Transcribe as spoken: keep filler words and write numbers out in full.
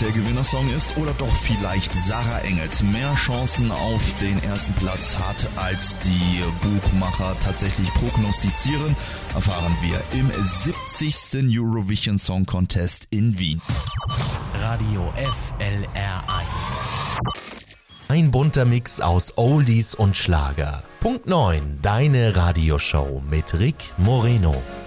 der Gewinnersong ist oder doch vielleicht Sarah Engels mehr Chancen auf den ersten Platz hat, als die Buchmacher tatsächlich prognostizieren, erfahren wir im siebzigsten Eurovision Song Contest in Wien. Radio F L R eins. Ein bunter Mix aus Oldies und Schlager. Punkt neun, deine Radioshow mit Rick Moreno.